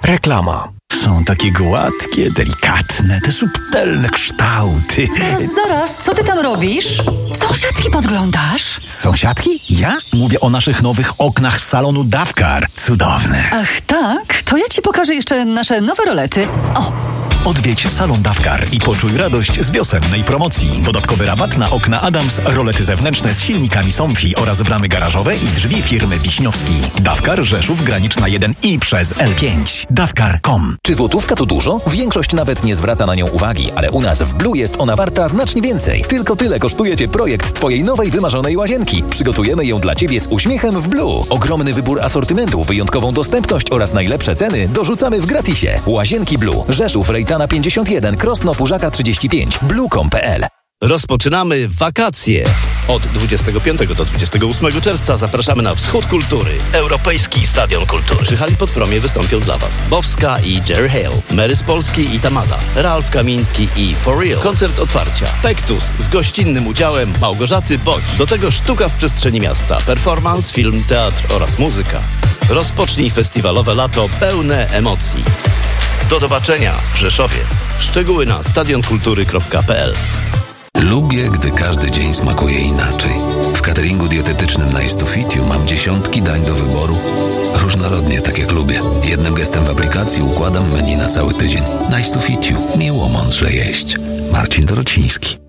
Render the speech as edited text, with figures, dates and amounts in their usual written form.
Reklama. Są takie gładkie, delikatne, te subtelne kształty. Zaraz, co ty tam robisz? Sąsiadki podglądasz? Sąsiadki? Ja? Mówię o naszych nowych oknach z salonu Davcar. Cudowne. Ach tak? To ja ci pokażę jeszcze nasze nowe rolety. O! Odwiedź salon Davcar i poczuj radość z wiosennej promocji. Dodatkowy rabat na okna Adams, rolety zewnętrzne z silnikami Somfy oraz bramy garażowe i drzwi firmy Wiśniowski. Davcar Rzeszów Graniczna 1 i przez L5. Davcar.com. Czy złotówka to dużo? Większość nawet nie zwraca na nią uwagi, ale u nas w Blue jest ona warta znacznie więcej. Tylko tyle kosztuje Cię projekt Twojej nowej wymarzonej łazienki. Przygotujemy ją dla Ciebie z uśmiechem w Blue. Ogromny wybór asortymentu, wyjątkową dostępność oraz najlepsze ceny dorzucamy w gratisie. Łazienki Blue. Rzeszów, Rejtana 51, Krosno, Pużaka 35, blue.com.pl. Rozpoczynamy wakacje. Od 25 do 28 czerwca zapraszamy na Wschód Kultury. Europejski Stadion Kultury. Przy hali Podpromie wystąpią dla Was Bowska i Jerry Hale, Mary z Polski i Tamada, Ralf Kamiński i For Real. Koncert otwarcia. Pektus z gościnnym udziałem Małgorzaty Bodź. Do tego sztuka w przestrzeni miasta, performance, film, teatr oraz muzyka. Rozpocznij festiwalowe lato pełne emocji. Do zobaczenia w Rzeszowie. Szczegóły na stadionkultury.pl. Lubię, gdy każdy dzień smakuje inaczej. W cateringu dietetycznym Nice to Fit You mam dziesiątki dań do wyboru. Różnorodnie, tak jak lubię. Jednym gestem w aplikacji układam menu na cały tydzień. Nice to Fit You. Miło mądrze jeść. Marcin Dorociński.